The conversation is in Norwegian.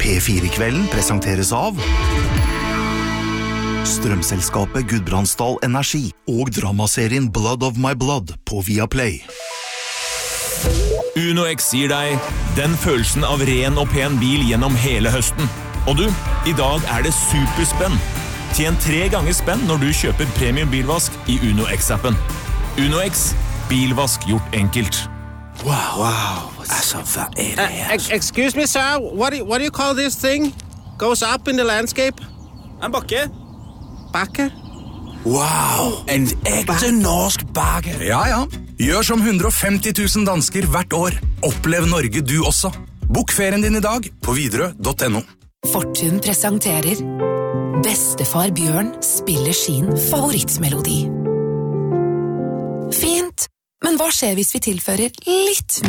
P4-kvelden presenteres av Strømselskapet Gudbrandsdal Energi og dramaserien Blood of My Blood på Viaplay. UnoX gir deg den følelsen av ren og pen bil gjennom hele høsten. Og du, i dag det superspenn. Tjen 3 ganger spenn når du kjøper premium bilvask i UnoX-appen. UnoX, bilvask gjort enkelt. Wow. Altså, hva det her? Excuse me, sir. What do you call this thing? Goes up in the landscape? En bakke. Bakke? Wow, en ekte norsk bakke. Ja. Gjør som 150 000 dansker hvert år. Opplev Norge du også. Bok ferien din i dag på Widerøe.no. Fortun presenterer Bestefar Bjørn spiller sin favorittmelodi. Fint, men hva skjer hvis vi tilfører litt